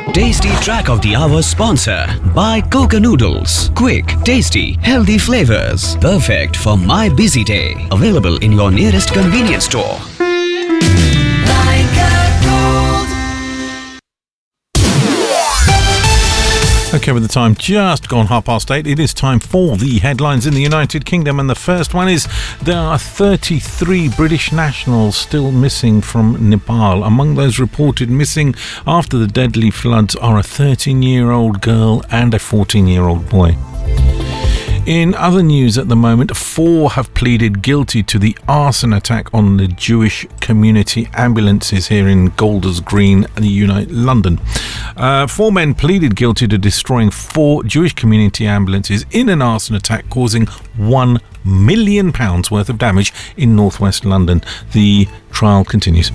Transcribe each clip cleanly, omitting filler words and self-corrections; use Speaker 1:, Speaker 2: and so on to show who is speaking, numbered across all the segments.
Speaker 1: Tasty Track of the Hour sponsor by Coca Noodles. Quick, tasty, healthy flavors. Perfect for my busy day. Available in your nearest convenience store.
Speaker 2: Okay, with the time just gone 8:30, it is time for the headlines in the United Kingdom. And the first one is there are 33 British nationals still missing from Nepal. Among those reported missing after the deadly floods are a 13-year-old girl and a 14-year-old boy. In other news at the moment, 4 have pleaded guilty to the arson attack on the Jewish community ambulances here in Golders Green, London. 4 men pleaded guilty to destroying 4 Jewish community ambulances in an arson attack causing £1 million worth of damage in northwest London. The trial continues.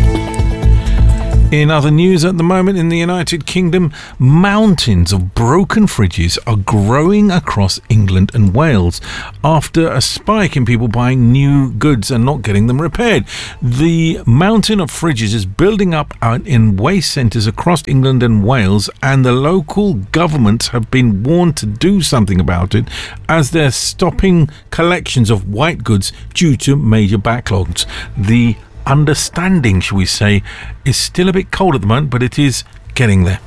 Speaker 2: In other news at the moment in the United Kingdom, mountains of broken fridges are growing across England and Wales after a spike in people buying new goods and not getting them repaired. The mountain of fridges is building up out in waste centres across England and Wales, and the local governments have been warned to do something about it as they're stopping collections of white goods due to major backlogs. The understanding, shall we say, is still a bit cold at the moment, but it is getting there.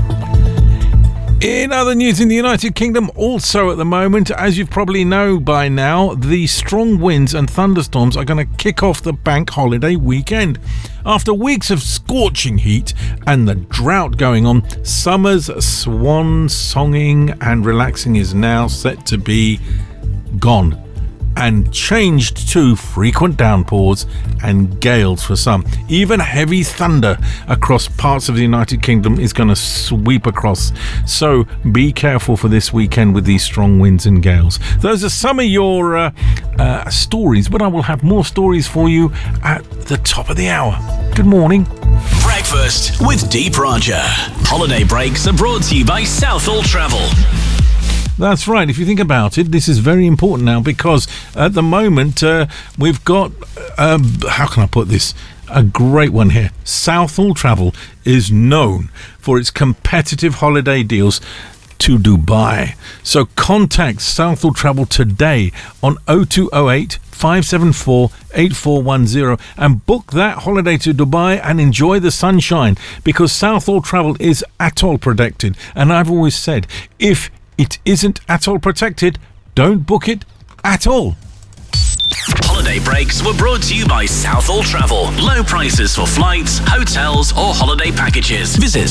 Speaker 2: In other news in the United Kingdom, also at the moment, as you probably know by now, the strong winds and thunderstorms are going to kick off the bank holiday weekend. After weeks of scorching heat and the drought going on, summer's swan songing and relaxing is now set to be gone and changed to frequent downpours and gales for some. Even heavy thunder across parts of the United Kingdom is going to sweep across. So be careful for this weekend with these strong winds and gales. Those are some of your stories, but I will have more stories for you at the top of the hour. Good morning.
Speaker 3: Breakfast with Deep Raja. Holiday breaks are brought to you by Southall Travel.
Speaker 2: That's right. If you think about it, this is very important now because at the moment we've got, how can I put this? A great one here. Southall Travel is known for its competitive holiday deals to Dubai. So contact Southall Travel today on 0208 574 8410 and book that holiday to Dubai and enjoy the sunshine, because Southall Travel is atoll protected. And I've always said, if it isn't atoll protected, don't book it at all.
Speaker 3: Holiday breaks were brought to you by Southall Travel. Low prices for flights, hotels or holiday packages. Visit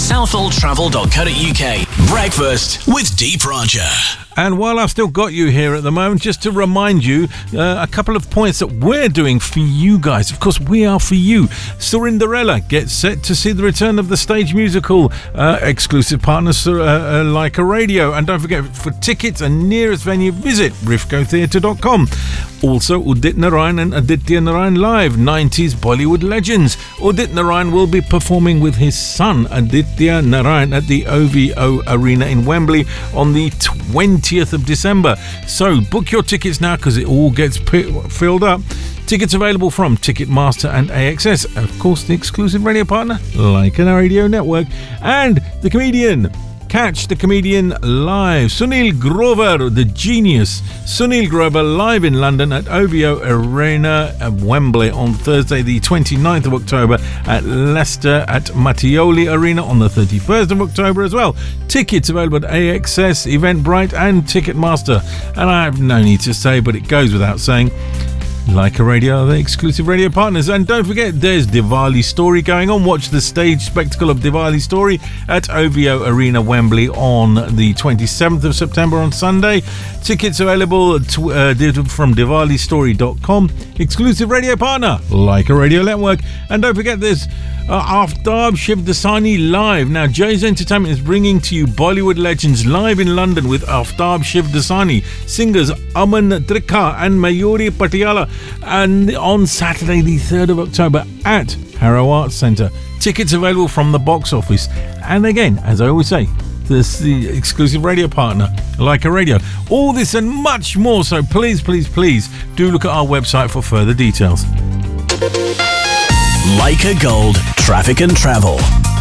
Speaker 3: southalltravel.co.uk. Breakfast with Deep Raja.
Speaker 2: And while I've still got you here at the moment, just to remind you a couple of points that we're doing for you guys. Of course, we are for you. Cinderella gets set to see the return of the stage musical. Exclusive partners like a radio. And don't forget, for tickets and nearest venue, visit rifcotheatre.com. Also, Udit Narayan and Aditya Narayan live, 90s Bollywood legends. Udit Narayan will be performing with his son Aditya Narayan at the OVO Arena in Wembley on the 20th of December. So book your tickets now because it all gets filled up. Tickets available from Ticketmaster and AXS. Of course, the exclusive radio partner, like an Radio Network, and the comedian. Catch the comedian live. Sunil Grover, the genius. Sunil Grover live in London at OVO Arena at Wembley on Thursday the 29th of October, at Leicester at Mattioli Arena on the 31st of October as well. Tickets available at AXS, Eventbrite and Ticketmaster. And I have no need to say, but it goes without saying, Like a Radio, the exclusive radio partners. And don't forget, there's Diwali Story going on. Watch the stage spectacle of Diwali Story at OVO Arena Wembley on the 27th of September on Sunday. Tickets available from diwalistory.com. Exclusive radio partner, Like a Radio Network. And don't forget, there's Aftab Shiv Dasani live. Now, Jay's Entertainment is bringing to you Bollywood legends live in London with Aftab Shiv Dasani, singers Aman Trikha and Mayuri Patiala, and on Saturday the 3rd of October at Harrow Arts Centre. Tickets available from the box office. And again, as I always say, this is the exclusive radio partner, Like a Radio. All this and much more, so please, please, please do look at our website for further details.
Speaker 3: Leica Gold Traffic and Travel.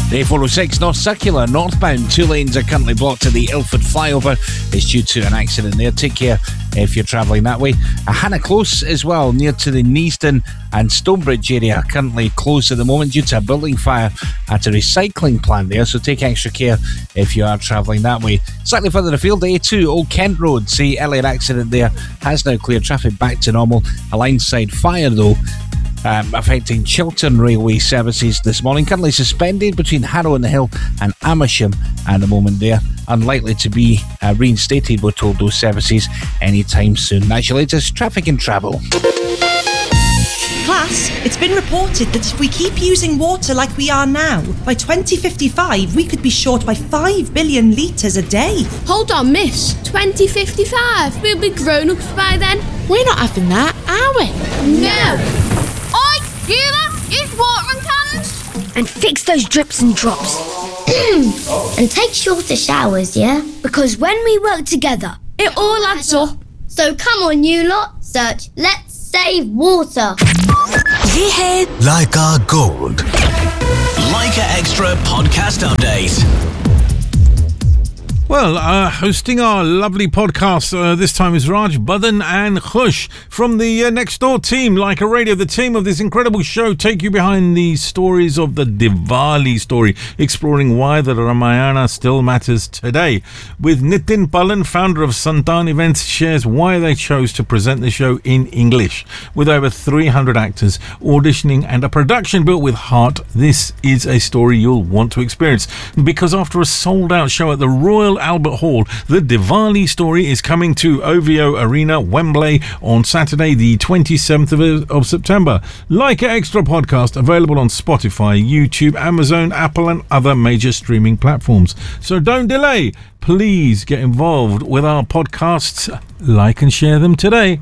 Speaker 4: The A406 North Circular northbound, 2 lanes are currently blocked to the Ilford flyover. It's due to an accident there. Take care if you're travelling that way. Hannah Close as well, near to the Neasden and Stonebridge area, currently closed at the moment due to a building fire at a recycling plant there, so take extra care if you are travelling that way. Slightly further afield, A2 Old Kent Road, see earlier accident there has now cleared traffic back to normal. A line-side fire though affecting Chiltern Railway services this morning, currently suspended between Harrow and the Hill and Amersham at the moment there. Unlikely to be reinstated, we're told, those services anytime soon. That's your latest traffic and travel.
Speaker 5: Class, it's been reported that if we keep using water like we are now, by 2055 we could be short by 5 billion litres a day.
Speaker 6: Hold on, miss. 2055? We'll be grown-ups by then.
Speaker 7: We're not having that, are we?
Speaker 6: No! Oi, Gila, use watering cannons!
Speaker 8: And fix those drips and drops. And take shorter showers, yeah? Because when we work together,
Speaker 6: it all adds up.
Speaker 8: So come on, you lot, search Let's Save Water.
Speaker 1: Yeah. Leica Gold.
Speaker 3: Leica Extra Podcast Update.
Speaker 2: Well, hosting our lovely podcast this time is Raj Badan and Khush from the Next Door team, Leica Radio. The team of this incredible show take you behind the stories of the Diwali story, exploring why the Ramayana still matters today. With Nitin Palan, founder of Santan Events, shares why they chose to present the show in English. With over 300 actors auditioning and a production built with heart, this is a story you'll want to experience. Because after a sold-out show at the Royal Albert Hall, the Diwali story is coming to OVO Arena, Wembley on Saturday the 27th of September. Leica Extra podcast available on Spotify, YouTube, Amazon, Apple and other major streaming platforms. So don't delay. Please get involved with our podcasts. Like and share them today.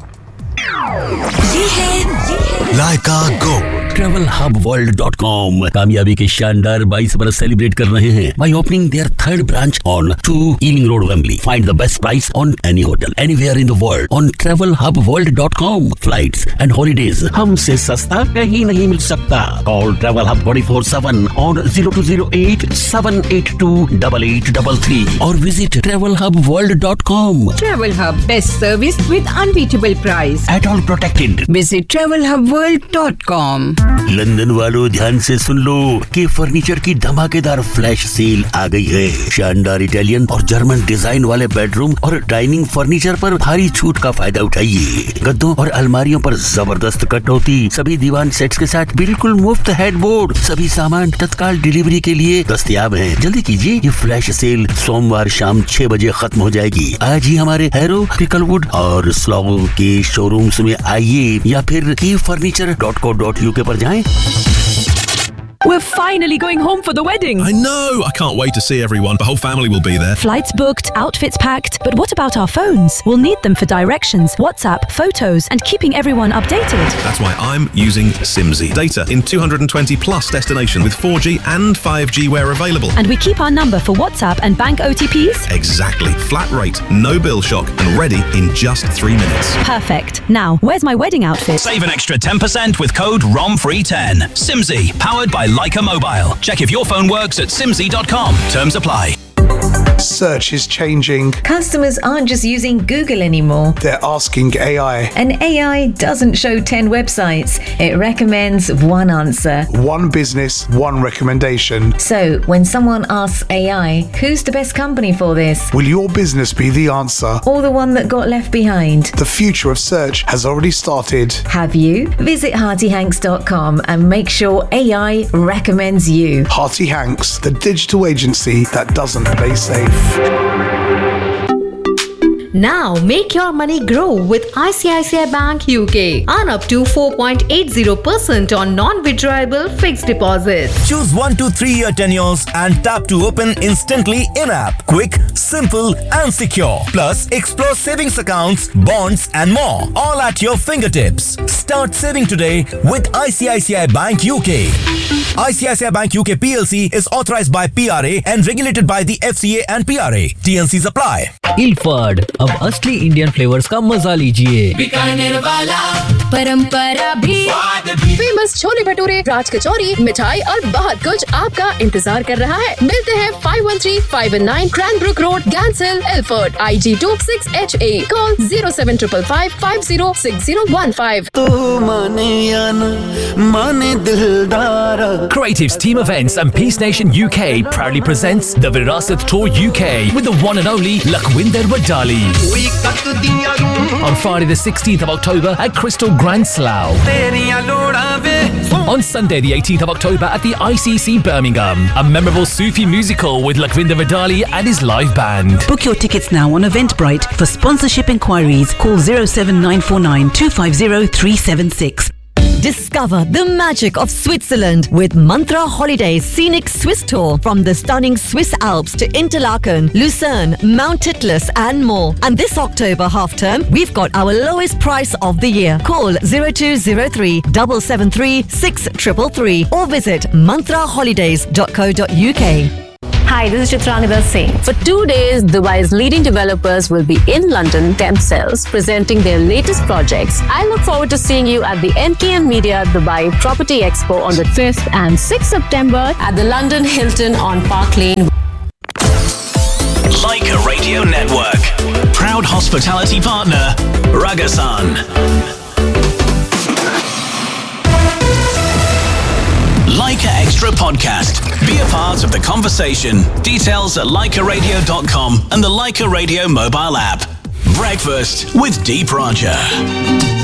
Speaker 1: Leica Gold.
Speaker 9: TravelHubWorld.com कामयाबी के शानदार 22 बरस celebrate कर रहे हैं by opening their third branch on 2 Ealing Road, Wembley. Find the best price on any hotel anywhere in the world on TravelHubWorld.com. Flights and holidays हमसे सस्ता कहीं नहीं मिल सकता. Call Travel Hub 24/7 on 0208 782 8833 or visit TravelHubWorld.com.
Speaker 10: Travel Hub, best service with unbeatable price.
Speaker 9: At all protected.
Speaker 10: Visit TravelHubWorld.com.
Speaker 9: London वालों ध्यान से सुन लो कि furniture की धमाकेदार फ्लैश सेल आ गई है. शानदार इटालियन और जर्मन डिजाइन वाले बेडरूम और डाइनिंग फर्नीचर पर भारी छूट का फायदा उठाइए. गद्दों और अलमारियों पर जबरदस्त कटौती. सभी दीवान सेट्स के साथ बिल्कुल मुफ्त हेडबोर्ड. सभी सामान तत्काल डिलीवरी के लिए दस्तयाब हैं. जल्दी कीजिए, ये फ्लैश सेल सोमवार शाम 6 बजे खत्म हो जाएगी. आज ही हमारे हैरो, पिकलवुड और स्लॉगो के शोरूम्स में आइए या फिर keyfurniture.co.uk पर जाएं.
Speaker 11: We're finally going home for the wedding.
Speaker 12: I know. I can't wait to see everyone. The whole family will be there.
Speaker 11: Flights booked, outfits packed. But what about our phones? We'll need them for directions, WhatsApp, photos, and keeping everyone updated.
Speaker 12: That's why I'm using Simsy. Data in 220 plus destinations with 4G and 5G where available.
Speaker 11: And we keep our number for WhatsApp and bank OTPs?
Speaker 12: Exactly. Flat rate, no bill shock, and ready in just 3 minutes.
Speaker 11: Perfect. Now, where's my wedding outfit?
Speaker 3: Save an extra 10% with code ROMFREE10. Simsy, powered by Leica Mobile. Check if your phone works at simsy.com. Terms apply.
Speaker 13: Search is changing.
Speaker 14: Customers aren't just using Google anymore.
Speaker 13: They're asking AI.
Speaker 14: And AI doesn't show 10 websites. It recommends one answer.
Speaker 13: One business, one recommendation.
Speaker 14: So, when someone asks AI, who's the best company for this?
Speaker 13: Will your business be the answer?
Speaker 14: Or the one that got left behind?
Speaker 13: The future of search has already started.
Speaker 14: Have you? Visit HeartyHanks.com and make sure AI recommends you.
Speaker 13: Hearty Hanks, the digital agency that doesn't play safe.
Speaker 15: Now make your money grow with ICICI Bank UK. Earn up to 4.80% on non-withdrawable fixed deposits.
Speaker 16: Choose 1 to 3 year tenures and tap to open instantly in-app. Quick, simple and secure. Plus, explore savings accounts, bonds and more. All at your fingertips. Start saving today with ICICI Bank UK. ICICI Bank UK PLC is authorized by PRA and regulated by the FCA and PRA. TNCs apply.
Speaker 17: Ilford, अब असली Indian flavours का मजा लीजिए।
Speaker 18: बीकानेर वाला परंपरा भी, famous chole bhature, राज कचौरी, मिठाई और बहुत कुछ आपका इंतजार कर रहा है। मिलते हैं 513 519 क्रैनब्रुक रोड, गैंसिल, इल्फर्ड, IG26HA। कॉल 07555 506015।
Speaker 19: तू माने या न माने दिलदारा।
Speaker 20: Creatives Team Events and Peace Nation UK proudly presents the Virasat Tour UK with the one and only Lakhwinder Wadali. On Friday the 16th of October at Crystal Grand Slough. On Sunday the 18th of October at the ICC Birmingham. A memorable Sufi musical with Lakhwinder Wadali and his live band.
Speaker 21: Book your tickets now on Eventbrite. For sponsorship inquiries, call 07949 250 376.
Speaker 22: Discover the magic of Switzerland with Mantra Holidays Scenic Swiss Tour from the stunning Swiss Alps to Interlaken, Lucerne, Mount Titlis and more. And this October half term, we've got our lowest price of the year. Call 0203 773 6333 or visit mantraholidays.co.uk.
Speaker 23: Hi, this is Chitrangada Singh. For 2 days, Dubai's leading developers will be in London themselves, presenting their latest projects. I look forward to seeing you at the MKM Media Dubai Property Expo on the 5th and 6th September at the London Hilton on Park Lane.
Speaker 3: Leica Radio Network. Proud hospitality partner, Ragasan. Leica Extra Podcast. Be a part of the conversation. Details at leicaradio.com and the Leica Radio mobile app. Breakfast with Deep Roger.